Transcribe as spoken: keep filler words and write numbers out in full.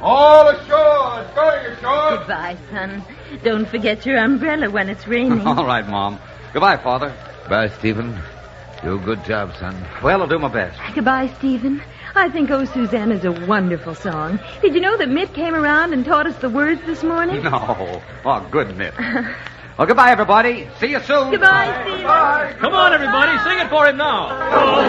All ashore. Going ashore. Goodbye, son. Don't forget your umbrella when it's raining. All right, Mom. Goodbye, Father. Bye, Stephen. Do a good job, son. Well, I'll do my best. Goodbye, Stephen. I think Oh, Susanna is a wonderful song. Did you know that Mitt came around and taught us the words this morning? No. Oh, good, Mitt. Well, goodbye, everybody. See you soon. Goodbye, Stephen. Bye. Come on, everybody. Sing it for him now.